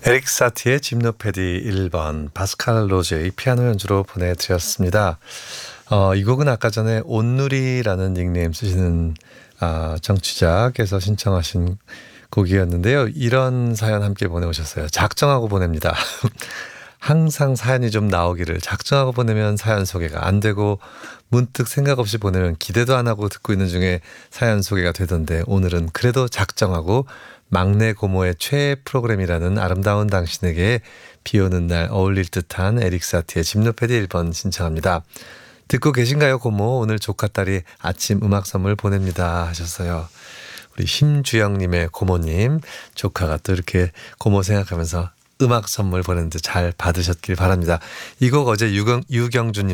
에릭 사티의 짐노패디 1번, 파스칼 로제의 피아노 연주로 보내드렸습니다. 이 곡은 아까 전에 온누리라는 닉네임 쓰시는 정취자께서 신청하신 곡이었는데요. 이런 사연 함께 보내오셨어요. 작정하고 보냅니다. 항상 사연이 좀 나오기를. 작정하고 보내면 사연 소개가 안 되고 문득 생각 없이 보내면 기대도 안 하고 듣고 있는 중에 사연 소개가 되던데, 오늘은 그래도 작정하고 막내 고모의 최애 프로그램이라는 아름다운 당신에게 비오는 날 어울릴 듯한 에릭 사티의 짐노패디 1번 신청합니다. 듣고 계신가요, 고모? 오늘 조카딸이 아침 음악 선물 보냅니다 하셨어요. 우리 심주영님의 고모님, 조카가 또 이렇게 고모 생각하면서 음악 선물 보냈는데 잘 받으셨길 바랍니다. 이 곡 어제 유경주님